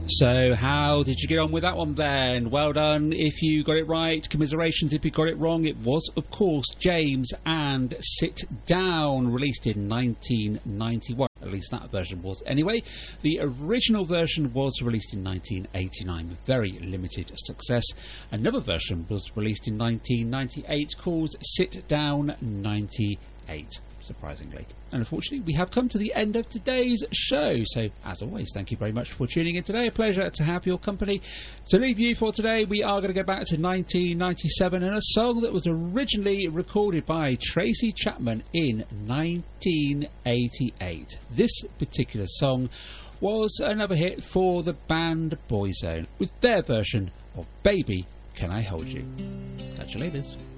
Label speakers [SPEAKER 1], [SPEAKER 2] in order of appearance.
[SPEAKER 1] So how did you get on with that one then? Well done if you got it right. Commiserations if you got it wrong. It was, of course, James and Sit Down, released in 1991. At least that version was. Anyway, the original version was released in 1989 with very limited success. Another version was released in 1998 called Sit Down 98. Surprisingly. And unfortunately, we have come to the end of today's show. So, as always, thank you very much for tuning in today. A pleasure to have your company. To leave you for today, we are going to go back to 1997 and a song that was originally recorded by Tracy Chapman in 1988. This particular song was another hit for the band Boyzone with their version of Baby Can I Hold You. Catch you later.